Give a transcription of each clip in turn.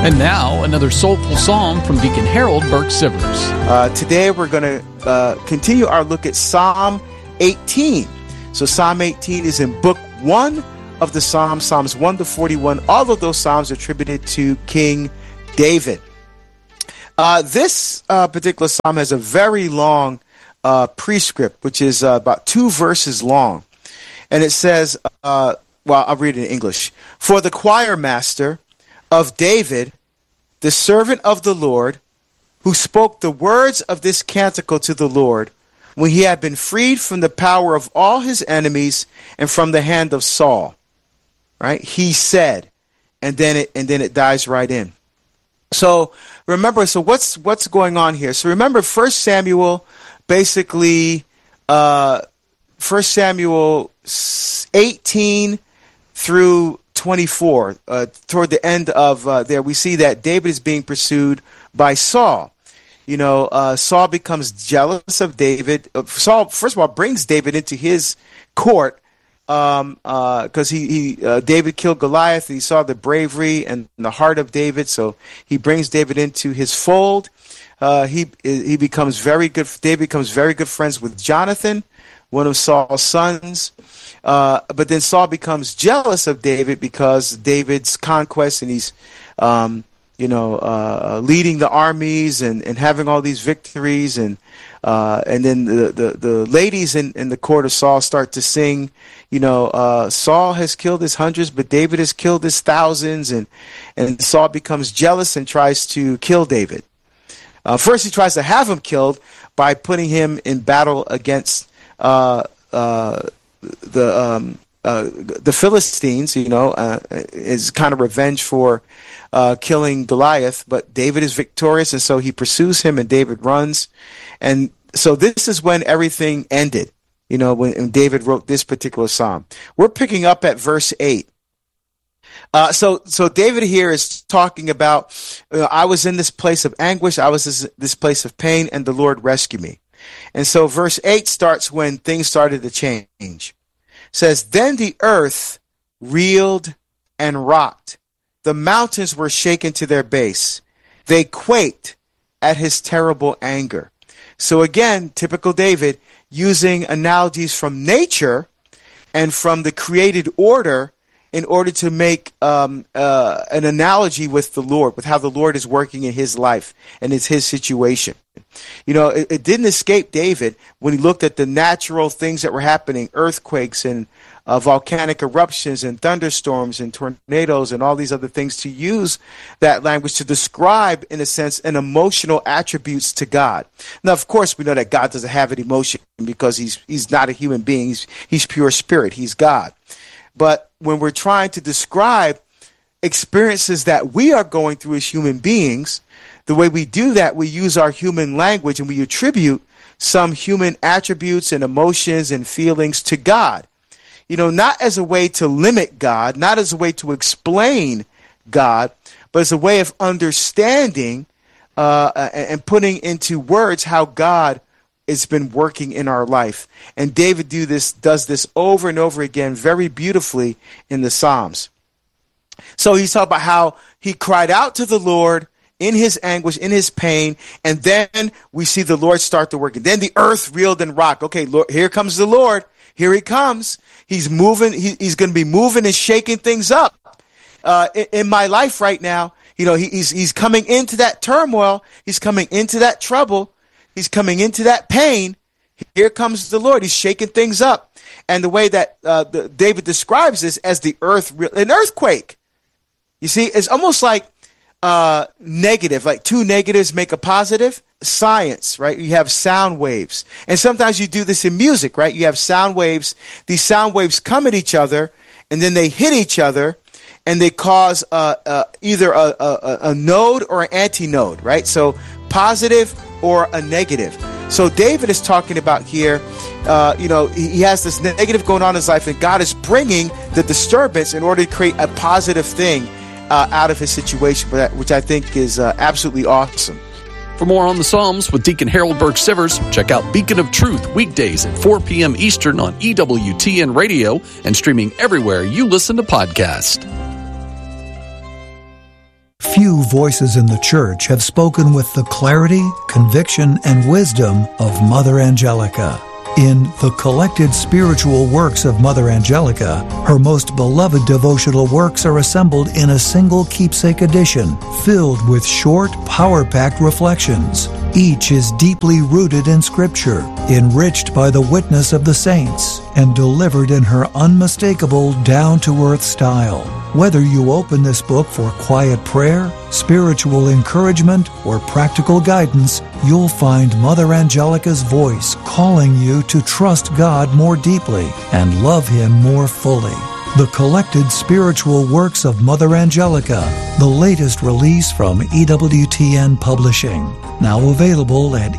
And now, another soulful song from Deacon Harold Burke-Sivers. Today we're going to continue our look at Psalm 18. So Psalm 18 is in Book 1 of the Psalms, Psalms 1 to 41. All of those Psalms are attributed to King David. This particular Psalm has a very long prescript, which is about 2 verses long. And it says, I'll read it in English. For the choir master of David, the servant of the Lord, who spoke the words of this canticle to the Lord, when he had been freed from the power of all his enemies and from the hand of Saul. Right? He said, and then it dives right in. So remember, what's going on here? So remember 1 Samuel, basically 1 Samuel 18 through 24, toward the end of there, we see that David is being pursued by Saul. Saul becomes jealous of David. Saul, first of all, brings David into his court because David killed Goliath. He saw the bravery and the heart of David, so he brings David into his fold. He becomes very good. David becomes very good friends with Jonathan, one of Saul's sons. But then Saul becomes jealous of David because David's conquest, and he's, leading the armies and having all these victories, and then the ladies in the court of Saul start to sing, Saul has killed his hundreds, but David has killed his thousands, and Saul becomes jealous and tries to kill David. First, he tries to have him killed by putting him in battle against the Philistines, is kind of revenge for killing Goliath, but David is victorious, and so he pursues him, and David runs. And so this is when everything ended, when David wrote this particular psalm. We're picking up at verse 8. So David here is talking about, I was in this place of anguish, I was this place of pain, and the Lord rescued me. And so verse 8 starts when things started to change. It says, then the earth reeled and rocked. The mountains were shaken to their base. They quaked at his terrible anger. So again, typical David, using analogies from nature and from the created order in order to make an analogy with the Lord, with how the Lord is working in his life and it's his situation. It didn't escape David when he looked at the natural things that were happening, earthquakes and volcanic eruptions and thunderstorms and tornadoes and all these other things, to use that language to describe, in a sense, an emotional attributes to God. Now, of course, we know that God doesn't have an emotion because he's not a human being. He's pure spirit. He's God. But when we're trying to describe experiences that we are going through as human beings, the way we do that, we use our human language and we attribute some human attributes and emotions and feelings to God. Not as a way to limit God, not as a way to explain God, but as a way of understanding and putting into words how God has been working in our life. And David does this over and over again very beautifully in the Psalms. So he's talking about how he cried out to the Lord in his anguish, in his pain, and then we see the Lord start to work. And then the earth reeled and rocked. Okay, Lord, here comes the Lord. Here he comes. He's moving. He's going to be moving and shaking things up in my life right now. He's coming into that turmoil. He's coming into that trouble. He's coming into that pain. Here comes the Lord. He's shaking things up. And the way that David describes this as an earthquake. You see, it's almost like negative, like two negatives make a positive. Science, right? You have sound waves. And sometimes you do this in music, right? You have sound waves. These sound waves come at each other, and then they hit each other, and they cause either a node or an antinode, right? So positive or a negative. So David is talking about here, he has this negative going on in his life, and God is bringing the disturbance in order to create a positive thing out of his situation, which I think is absolutely awesome. For more on the Psalms with Deacon Harold Burke-Sivers, check out Beacon of Truth weekdays at 4 p.m. Eastern on EWTN Radio and streaming everywhere you listen to podcasts. Few voices in the church have spoken with the clarity, conviction, and wisdom of Mother Angelica. In The Collected Spiritual Works of Mother Angelica, her most beloved devotional works are assembled in a single keepsake edition, filled with short, power-packed reflections. Each is deeply rooted in Scripture, enriched by the witness of the saints, and delivered in her unmistakable, down-to-earth style. Whether you open this book for quiet prayer, spiritual encouragement, or practical guidance, you'll find Mother Angelica's voice calling you to trust God more deeply and love Him more fully. The Collected Spiritual Works of Mother Angelica, the latest release from EWTN Publishing. Now available at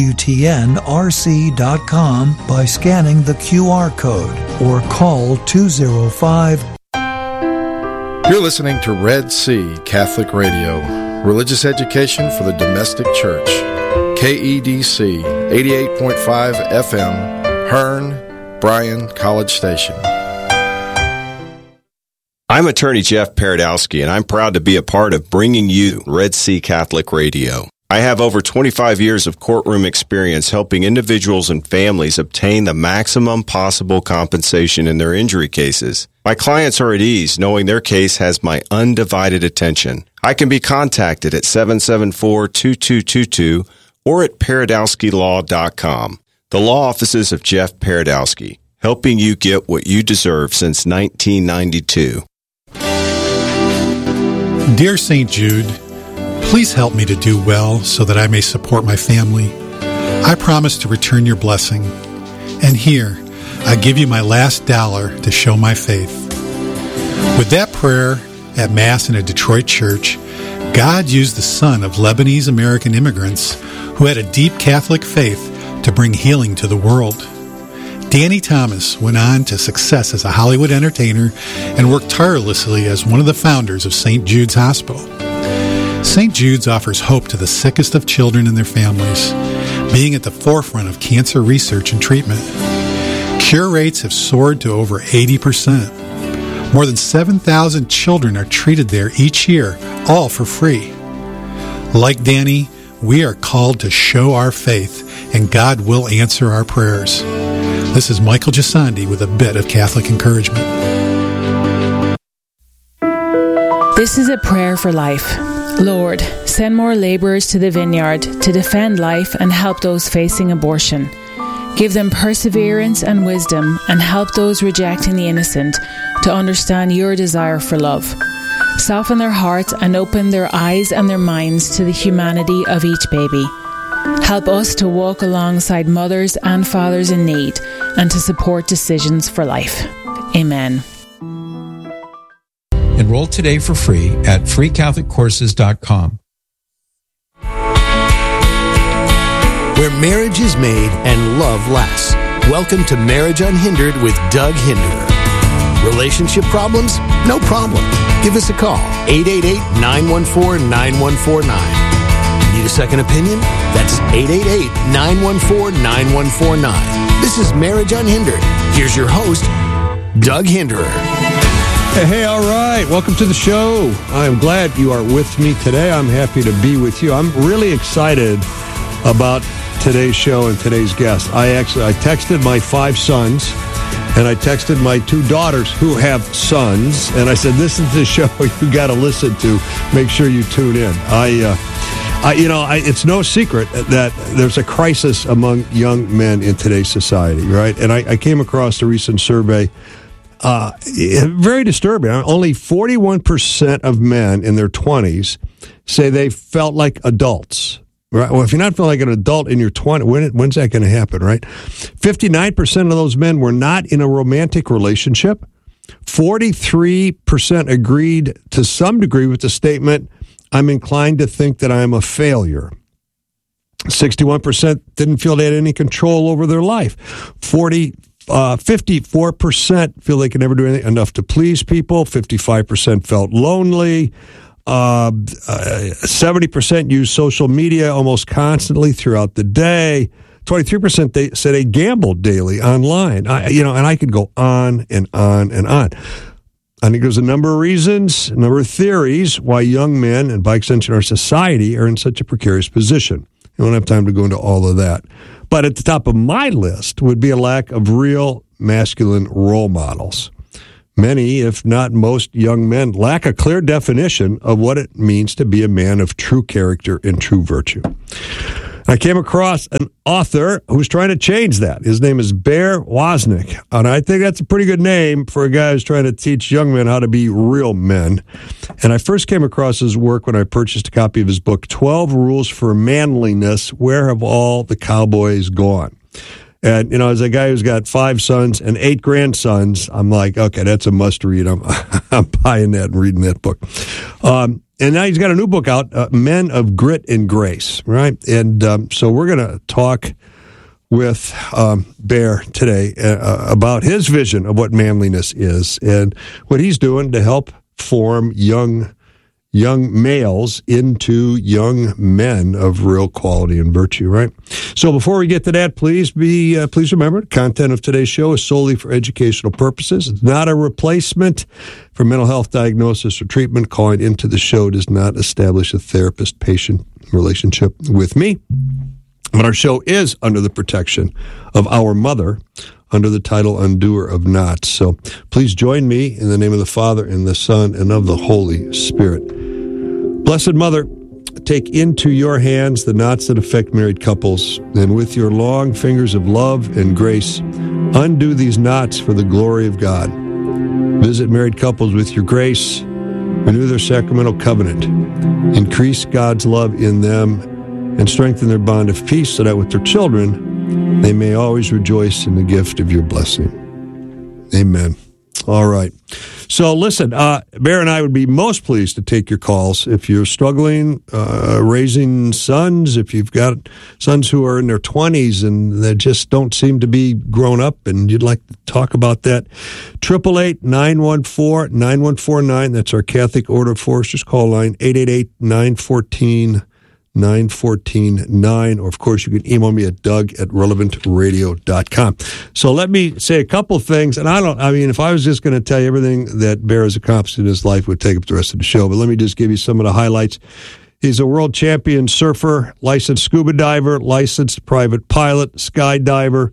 EWTNRC.com by scanning the QR code or call 205. You're listening to Red Sea Catholic Radio, religious education for the domestic church. KEDC 88.5 FM, Hearn, Bryan, College Station. I'm attorney Jeff Paradowski, and I'm proud to be a part of bringing you Red Sea Catholic Radio. I have over 25 years of courtroom experience helping individuals and families obtain the maximum possible compensation in their injury cases. My clients are at ease knowing their case has my undivided attention. I can be contacted at 774-2222 or at paradowskilaw.com. The law offices of Jeff Paradowski, helping you get what you deserve since 1992. Dear St. Jude, please help me to do well so that I may support my family. I promise to return your blessing. And here, I give you my last dollar to show my faith. With that prayer at Mass in a Detroit church, God used the son of Lebanese American immigrants who had a deep Catholic faith to bring healing to the world. Danny Thomas went on to success as a Hollywood entertainer and worked tirelessly as one of the founders of St. Jude's Hospital. St. Jude's offers hope to the sickest of children and their families, being at the forefront of cancer research and treatment. Cure rates have soared to over 80%. More than 7,000 children are treated there each year, all for free. Like Danny, we are called to show our faith, and God will answer our prayers. This is Michael Gisandi with a bit of Catholic encouragement. This is a prayer for life. Lord, send more laborers to the vineyard to defend life and help those facing abortion. Give them perseverance and wisdom, and help those rejecting the innocent to understand your desire for love. Soften their hearts and open their eyes and their minds to the humanity of each baby. Help us to walk alongside mothers and fathers in need and to support decisions for life. Amen. Enroll today for free at freecatholiccourses.com. Where marriage is made and love lasts. Welcome to Marriage Unhindered with Doug Hinderer. Relationship problems? No problem. Give us a call, 888-914-9149. Need a second opinion? That's 888-914-9149. This is Marriage Unhindered. Here's your host, Doug Hinderer. Hey, all right. Welcome to the show. I'm glad you are with me today. I'm happy to be with you. I'm really excited about today's show and today's guest. I texted my 5 sons, and I texted my 2 daughters who have sons, and I said, this is the show you got to listen to. Make sure you tune in. It's no secret that there's a crisis among young men in today's society, right? And I came across a recent survey, very disturbing. Only 41% of men in their 20s say they felt like adults. Right. Well, if you're not feeling like an adult in your 20s, when's that going to happen, right? 59% of those men were not in a romantic relationship. 43% agreed to some degree with the statement, I'm inclined to think that I'm a failure. 61% didn't feel they had any control over their life. 54% feel they can never do anything enough to please people. 55% felt lonely. 70% use social media almost constantly throughout the day. 23% they said they gambled daily online. And I could go on and on and on. I think there's a number of reasons, a number of theories why young men, and by extension our society, are in such a precarious position. I don't have time to go into all of that. But at the top of my list would be a lack of real masculine role models. Many, if not most, young men lack a clear definition of what it means to be a man of true character and true virtue. I came across an author who's trying to change that. His name is Bear Wozniak, and I think that's a pretty good name for a guy who's trying to teach young men how to be real men. And I first came across his work when I purchased a copy of his book, 12 Rules for Manliness, Where Have All the Cowboys Gone? And, you know, as a guy who's got 5 sons and 8 grandsons, I'm like, okay, that's a must-read. I'm buying that and reading that book. And now he's got a new book out, Men of Grit and Grace, right? And so we're going to talk with Bear today about his vision of what manliness is and what he's doing to help form young males into young men of real quality and virtue, right? So before we get to that, please remember, the content of today's show is solely for educational purposes. It's not a replacement for mental health diagnosis or treatment. Calling into the show does not establish a therapist-patient relationship with me. But our show is under the protection of our mother, under the title Undoer of Knots. So please join me in the name of the Father, and the Son, and of the Holy Spirit. Blessed Mother, take into your hands the knots that affect married couples, and with your long fingers of love and grace, undo these knots for the glory of God. Visit married couples with your grace, renew their sacramental covenant, increase God's love in them, and strengthen their bond of peace so that with their children, they may always rejoice in the gift of your blessing. Amen. All right. So listen, Bear and I would be most pleased to take your calls if you're struggling raising sons, if you've got sons who are in their 20s and they just don't seem to be grown up and you'd like to talk about that. 888-914-9149. That's our Catholic Order of Foresters call line, 888-914-914-9, or of course you can email me at doug@relevantradio.com. So let me say a couple things, and if I was just going to tell you everything that Bear has accomplished in his life, would take up the rest of the show, but let me just give you some of the highlights. He's a world champion surfer, licensed scuba diver, licensed private pilot, skydiver.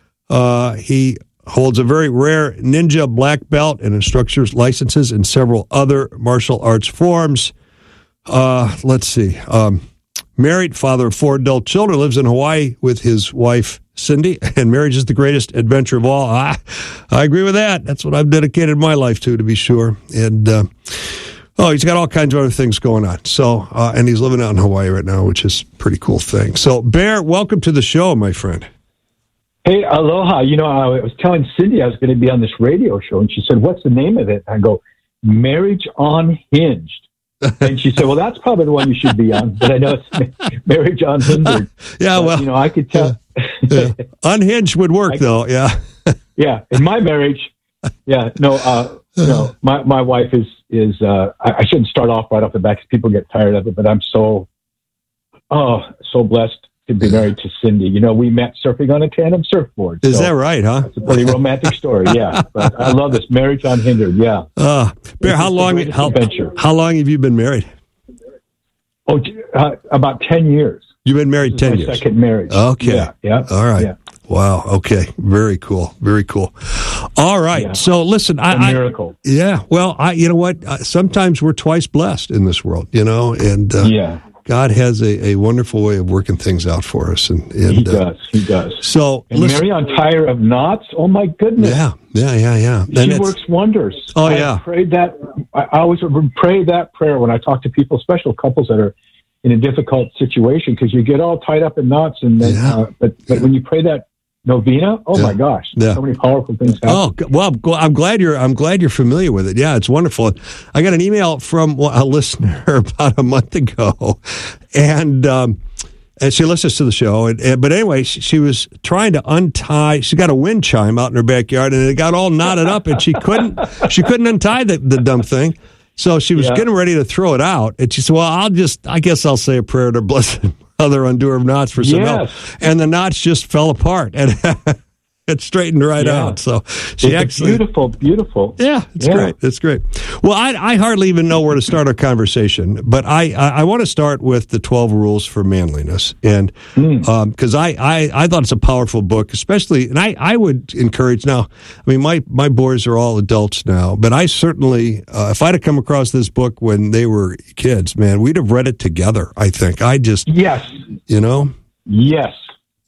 He holds a very rare ninja black belt and instructor's licenses in several other martial arts forms. Let's see. Married, father of 4 adult children, lives in Hawaii with his wife, Cindy, and marriage is the greatest adventure of all. I agree with that. That's what I've dedicated my life to be sure. And, he's got all kinds of other things going on. So, and he's living out in Hawaii right now, which is a pretty cool thing. So, Bear, welcome to the show, my friend. Hey, aloha. You know, I was telling Cindy I was going to be on this radio show, and she said, "What's the name of it?" I go, "Marriage Unhinged." And she said, "Well, that's probably the one you should be on." But I know it's Marriage Unhindered. Yeah, well, you know, I could tell. Yeah. Unhinged would work, though. Yeah. Yeah, in my marriage. Yeah, no, my wife is. I shouldn't start off right off the bat because people get tired of it. But I'm so blessed to be married to Cindy. You know, we met surfing on a tandem surfboard. Is that right, huh? It's a pretty romantic story, yeah. But I love this Marriage Unhindered, yeah. Bear, how long have you been married? Oh, about 10 years. You've been married 10 years? My second marriage. Okay. Yeah. All right. Yeah. Wow. Okay. Very cool. Very cool. All right. Yeah. So listen, a miracle. Yeah. Well, you know what? Sometimes we're twice blessed in this world, you know, and yeah. God has a wonderful way of working things out for us. And He does. He does. So, and Mary on Tire of Knots, oh my goodness. Yeah. She works wonders. Oh, yeah. I always pray that prayer when I talk to people, especially couples that are in a difficult situation, because you get all tied up in knots. And then, but when you pray that novena, my gosh, so many powerful things happen. Oh, well, I'm glad you're familiar with it. Yeah, it's wonderful. I got an email from a listener about a month ago, and she listens to the show. But anyway, she was trying to untie. She got a wind chime out in her backyard, and it got all knotted up, and she couldn't untie the dumb thing. So she was getting ready to throw it out, and she said, "Well, I guess I'll say a prayer to Blessed Mother, Undoer of Knots for some help." And the knots just fell apart. And It straightened right out. So she actually beautiful. Yeah, it's great. It's great. Well, I hardly even know where to start our conversation, but I want to start with the 12 Rules for Manliness, and because I thought it's a powerful book, especially, and I would encourage now. I mean, my boys are all adults now, but I certainly, if I'd have come across this book when they were kids, man, we'd have read it together. I think Yes. You know. Yes.